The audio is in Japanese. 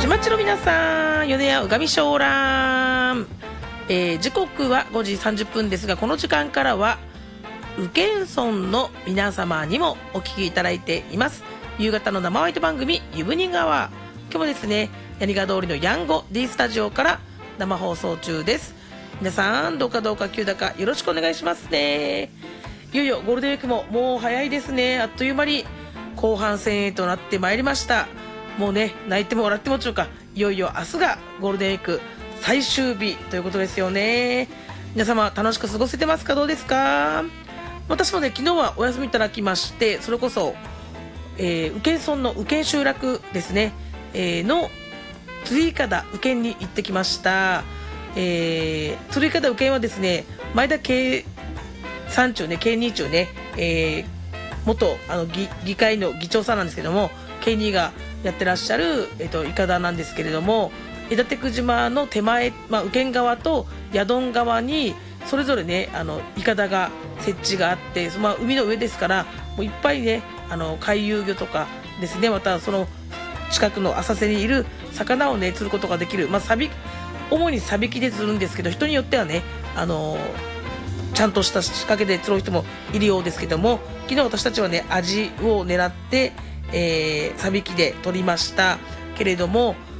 町の皆さん、米屋うがみしょうらん、時刻は5時30分ですが、この時間からは宇検村の皆様にもお聞きいただいています夕方の生ワイト番組湯船川。今日もですね、柳川通りのヤンゴ D スタジオから生放送中です。皆さんどうか急だかよろしくお願いしますね。いよいよゴールデンウィークももう早いですね。あっという間に後半戦へとなってまいりました。もうね、泣いても笑ってもちゅうか、いよいよ明日がゴールデンウィーク最終日ということですよね。皆様楽しく過ごせてますか？どうですか？私もね、昨日はお休みいただきまして、それこそ、宇検村の宇検集落ですね、の鶴居方宇検に行ってきました。鶴居方宇検はですね、前田慶三中ね、慶二中ね、元議会の議長さんなんですけども、慶二がやってらっしゃる、いかだなんですけれども、枝手久島の手前、宇検側と矢丼側にそれぞれね、いかだが設置があって、海の上ですからもういっぱいね、回遊魚とかですね、またその近くの浅瀬にいる魚をね釣ることができる、主にサビキで釣るんですけど、人によってはね、ちゃんとした仕掛けで釣る人もいるようですけども、昨日私たちはね、アジを狙って、サビキで取りましたけれども、